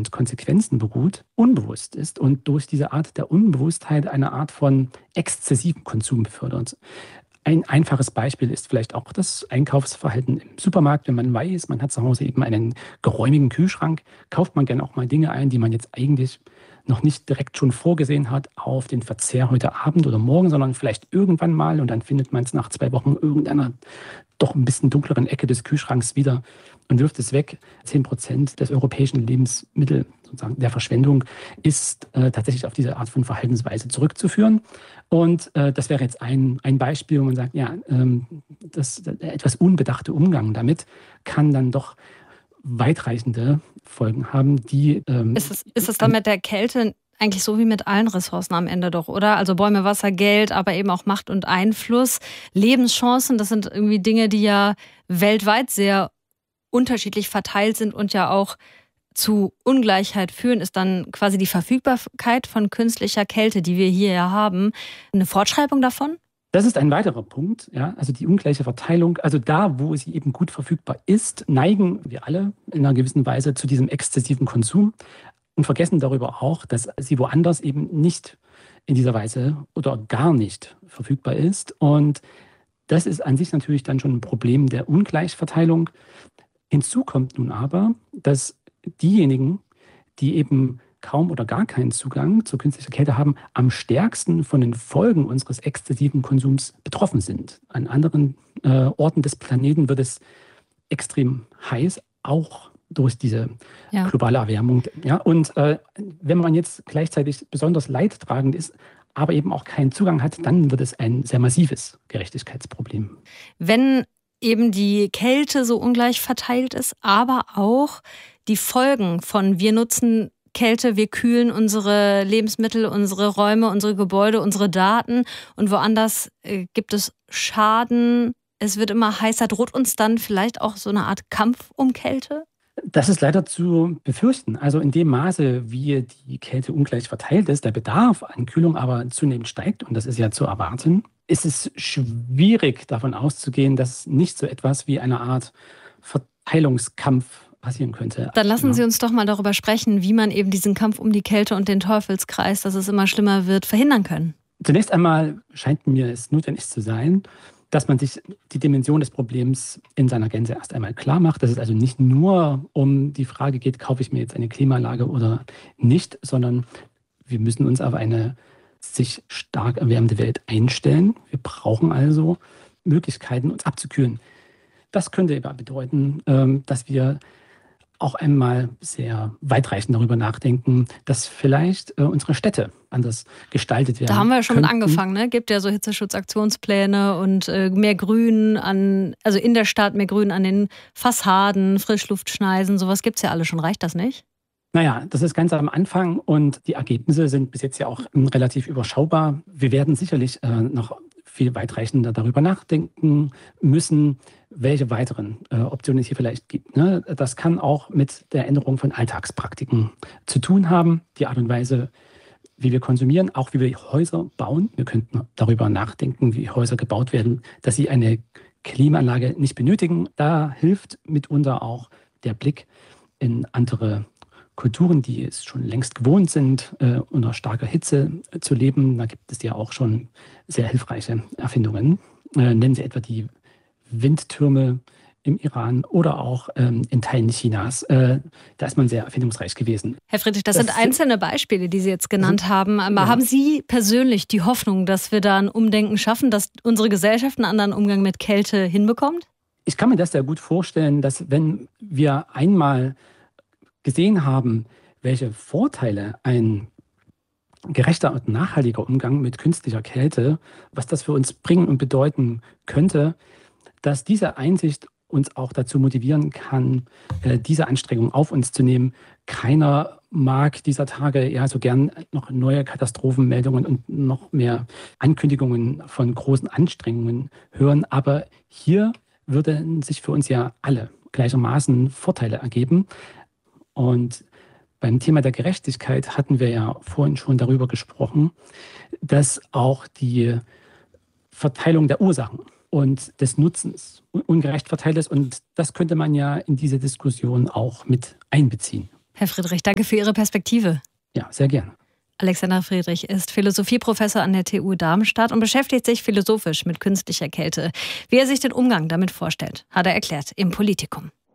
und Konsequenzen beruht, unbewusst ist und durch diese Art der Unbewusstheit eine Art von exzessivem Konsum befördert. Ein einfaches Beispiel ist vielleicht auch das Einkaufsverhalten im Supermarkt. Wenn man weiß, man hat zu Hause eben einen geräumigen Kühlschrank, kauft man gerne auch mal Dinge ein, die man jetzt eigentlich noch nicht direkt schon vorgesehen hat auf den Verzehr heute Abend oder morgen, sondern vielleicht irgendwann mal, und dann findet man es nach 2 Wochen irgendeiner doch ein bisschen dunkleren Ecke des Kühlschranks wieder und wirft es weg. 10% des europäischen Lebensmittel, sozusagen der Verschwendung, ist tatsächlich auf diese Art von Verhaltensweise zurückzuführen. Und das wäre jetzt ein Beispiel, wo man sagt, ja, der etwas unbedachte Umgang damit kann dann doch weitreichende Folgen haben, die... Ist es dann mit der Kälte eigentlich so wie mit allen Ressourcen am Ende doch, oder? Also Bäume, Wasser, Geld, aber eben auch Macht und Einfluss, Lebenschancen, das sind irgendwie Dinge, die ja weltweit sehr unterschiedlich verteilt sind und ja auch zu Ungleichheit führen, ist dann quasi die Verfügbarkeit von künstlicher Kälte, die wir hier ja haben, eine Fortschreibung davon? Das ist ein weiterer Punkt, ja, also die ungleiche Verteilung. Also da, wo sie eben gut verfügbar ist, neigen wir alle in einer gewissen Weise zu diesem exzessiven Konsum und vergessen darüber auch, dass sie woanders eben nicht in dieser Weise oder gar nicht verfügbar ist. Und das ist an sich natürlich dann schon ein Problem der Ungleichverteilung. Hinzu kommt nun aber, dass diejenigen, die eben kaum oder gar keinen Zugang zur künstlichen Kälte haben, am stärksten von den Folgen unseres exzessiven Konsums betroffen sind. An anderen Orten des Planeten wird es extrem heiß, auch durch diese globale Erwärmung. Ja? Und wenn man jetzt gleichzeitig besonders leidtragend ist, aber eben auch keinen Zugang hat, dann wird es ein sehr massives Gerechtigkeitsproblem. Wenn eben die Kälte so ungleich verteilt ist, aber auch die Folgen von wir nutzen Kälte, wir kühlen unsere Lebensmittel, unsere Räume, unsere Gebäude, unsere Daten und woanders gibt es Schaden. Es wird immer heißer. Droht uns dann vielleicht auch so eine Art Kampf um Kälte? Das ist leider zu befürchten. Also in dem Maße, wie die Kälte ungleich verteilt ist, der Bedarf an Kühlung aber zunehmend steigt, und das ist ja zu erwarten, ist es schwierig davon auszugehen, dass nicht so etwas wie eine Art Verteilungskampf passieren könnte. Dann lassen Sie uns doch mal darüber sprechen, wie man eben diesen Kampf um die Kälte und den Teufelskreis, dass es immer schlimmer wird, verhindern können. Zunächst einmal scheint mir es notwendig zu sein, dass man sich die Dimension des Problems in seiner Gänze erst einmal klar macht, dass es also nicht nur um die Frage geht, kaufe ich mir jetzt eine Klimaanlage oder nicht, sondern wir müssen uns auf eine sich stark erwärmende Welt einstellen. Wir brauchen also Möglichkeiten, uns abzukühlen. Das könnte aber bedeuten, dass wir auch einmal sehr weitreichend darüber nachdenken, dass vielleicht unsere Städte anders gestaltet werden. Da haben wir ja schon könnten. Mit angefangen, ne? Gibt ja so Hitzeschutzaktionspläne und mehr Grün also in der Stadt mehr Grün an den Fassaden, Frischluftschneisen, sowas gibt's ja alles schon. Reicht das nicht? Naja, das ist ganz am Anfang und die Ergebnisse sind bis jetzt ja auch relativ überschaubar. Wir werden sicherlich noch viel weitreichender darüber nachdenken müssen, welche weiteren Optionen es hier vielleicht gibt. Ne? Das kann auch mit der Änderung von Alltagspraktiken zu tun haben. Die Art und Weise, wie wir konsumieren, auch wie wir Häuser bauen. Wir könnten darüber nachdenken, wie Häuser gebaut werden, dass sie eine Klimaanlage nicht benötigen. Da hilft mitunter auch der Blick in andere Kulturen, die es schon längst gewohnt sind, unter starker Hitze zu leben. Da gibt es ja auch schon sehr hilfreiche Erfindungen. Nennen Sie etwa die Windtürme im Iran oder auch in Teilen Chinas. Da ist man sehr erfindungsreich gewesen. Herr Friedrich, das sind einzelne Beispiele, die Sie jetzt genannt haben. Aber haben Sie persönlich die Hoffnung, dass wir da ein Umdenken schaffen, dass unsere Gesellschaft einen anderen Umgang mit Kälte hinbekommt? Ich kann mir das sehr gut vorstellen, dass wenn wir einmal gesehen haben, welche Vorteile ein gerechter und nachhaltiger Umgang mit künstlicher Kälte, was das für uns bringen und bedeuten könnte, dass diese Einsicht uns auch dazu motivieren kann, diese Anstrengung auf uns zu nehmen. Keiner mag dieser Tage ja so gern noch neue Katastrophenmeldungen und noch mehr Ankündigungen von großen Anstrengungen hören. Aber hier würden sich für uns ja alle gleichermaßen Vorteile ergeben. Und beim Thema der Gerechtigkeit hatten wir ja vorhin schon darüber gesprochen, dass auch die Verteilung der Ursachen und des Nutzens ungerecht verteilt ist. Und das könnte man ja in diese Diskussion auch mit einbeziehen. Herr Friedrich, danke für Ihre Perspektive. Ja, sehr gerne. Alexander Friedrich ist Philosophieprofessor an der TU Darmstadt und beschäftigt sich philosophisch mit künstlicher Kälte. Wie er sich den Umgang damit vorstellt, hat er erklärt im Politikum.